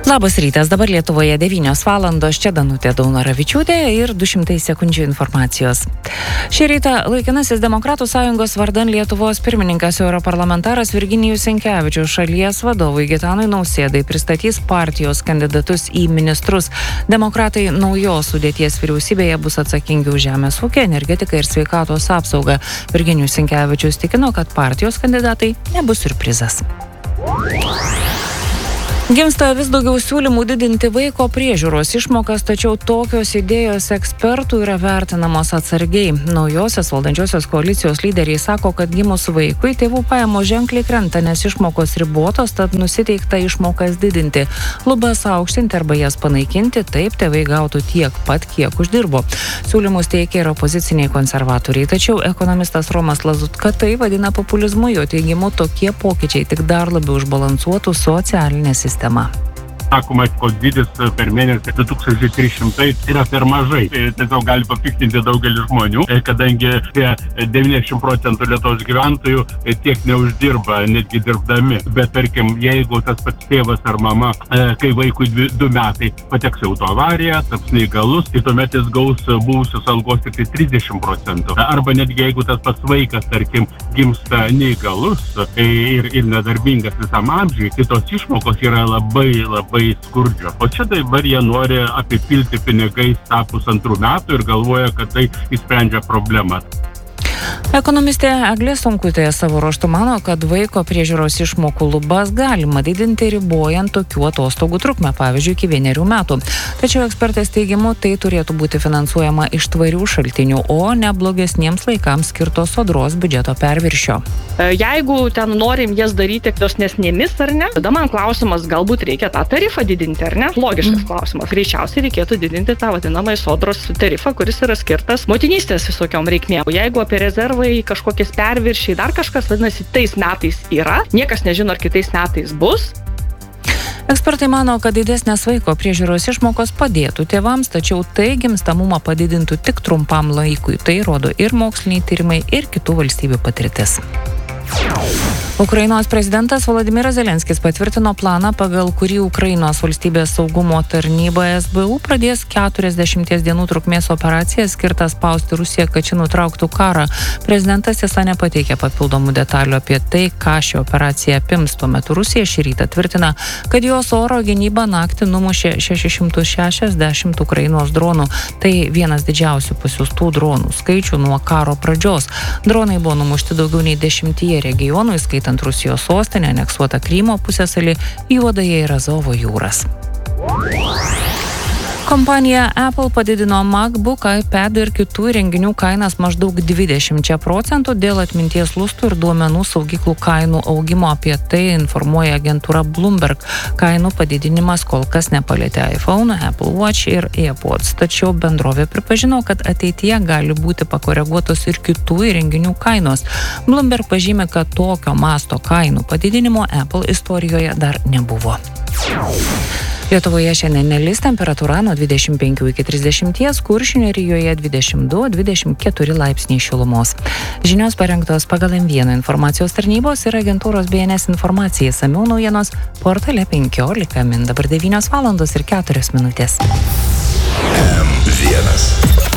Labas rytas, dabar Lietuvoje 9 valandos, čia Danutė Daunoravičiūtė ir 200 sekundžių informacijos. Šį rytą laikinasis Demokratų sąjungos vardan Lietuvos pirmininkas europarlamentaras Virginijus Sinkevičius šalies vadovui Gitanui Nausėdai pristatys partijos kandidatus į ministrus. Demokratai naujos sudėties vyriausybėje bus atsakingi už žemės ūkį, energetiką ir sveikatos apsaugą. Virginijus Sinkevičius tikino, kad partijos kandidatai nebus siurprizas. Gimsta vis daugiau siūlymų didinti vaiko priežiūros išmokas, tačiau tokios idėjos ekspertų yra vertinamos atsargiai. Naujosios valdančiosios koalicijos lyderiai sako, kad gimus vaikui tėvų pajamos ženkliai krenta, nes išmokos ribotos, tad nusiteikta išmokas didinti. Lubas aukštinti arba jas panaikinti, taip tėvai gautų tiek pat, kiek uždirbo. Siūlymus teikia ir opoziciniai konservatoriai, tačiau ekonomistas Romas Lazutka tai vadina populizmu, jo teigimu tokie pokyčiai tik dar labiau išbalansuotų socialinę sistemą. Sakoma, kad dydis per mėnesį 2300 yra per mažai. Tiesiog gali papiktinti daugelį žmonių, kadangi 90% Lietuvos gyventojų tiek neuždirba, netgi dirbdami. Bet tarkim, jeigu tas pats tėvas ar mama, kai vaikui 2 metai pateks į autoavariją, taps neįgalus, tai tuomet jis gaus buvusios algos tik 30%. Arba netgi jeigu tas pats vaikas, tarkim, gimsta neįgalus ir nedarbingas visam amžiui, tai tos išmokos yra labai skurdžio. O čia dabar jie nori apipilti pinigais tą 1,5 metų ir galvoja, kad tai išsprendžia problemą. Ekonomistė Eglė Stonkutė savo ruožtu mano, kad vaiko priežiūros išmokų lubas galima didinti ribojant tokių atostogų trukmę, pavyzdžiui, iki 1 metų. Tačiau ekspertės teigimu tai turėtų būti finansuojama iš tvarių šaltinių, o ne blogesniems laikams skirto sodros biudžeto perviršio. Jeigu ten norim jas daryti dosnesnėmis, ar ne, tada man klausimas, galbūt reikia tą tarifą didinti, ar ne? Logiškas klausimas. Greičiausiai reikėtų didinti tą vadinamąjį sodros tarifą, kuris yra skirtas motinystės visokiom reikmėm. Jeigu apie rezervai, kažkokiais perviršiai, dar kažkas, vadinasi, tais metais yra, niekas nežino, ar kitais metais bus. Ekspertai mano, kad didesnės vaiko priežiūros išmokos padėtų tėvams, tačiau tai gimstamumą padidintų tik trumpam laikui. Tai rodo ir moksliniai tyrimai, ir kitų valstybių patirtis. Ukrainos prezidentas Volodymyras Zelenskis patvirtino planą, pagal kurį Ukrainos valstybės saugumo tarnyba SBU pradės 40 dienų trukmės operaciją skirtą spausti Rusiją, kad ši nutrauktų karą. Prezidentas tiesa nepateikė papildomų detalių apie tai, ką ši operacija apims. Tuo metu Rusija šį rytą tvirtina, kad jos oro gynyba naktį numušė 660 Ukrainos dronų. Tai vienas didžiausių pasiųstų dronų skaičių nuo karo pradžios. Dronai buvo numušti daugiau nei 10 regionų, įskaitant Rusijos sostinę, aneksuotą Krymo pusiasalį, Juodąją ir Azovo jūras. Kompanija Apple padidino MacBook, iPad ir kitų įrenginių kainas maždaug 20% dėl atminties lustų ir duomenų saugyklų kainų augimo. Apie tai informuoja agentūra Bloomberg. Kainų padidinimas kol kas nepalietė iPhone, Apple Watch ir AirPods. Tačiau bendrovė pripažino, kad ateityje gali būti pakoreguotos ir kitų įrenginių kainos. Bloomberg pažymė, kad tokio masto kainų padidinimo Apple istorijoje dar nebuvo. Lietuvoje šiandien nelis, temperatūra nuo 25 iki 30, Kuršių nerijoje 22-24 laipsniai šilumos. Žinios parengtos pagal M1 informacijos tarnybos ir agentūros BNS informacijai. Samiau naujienos portale 15 min. Dabar 9 valandos ir 4 minutės. M1.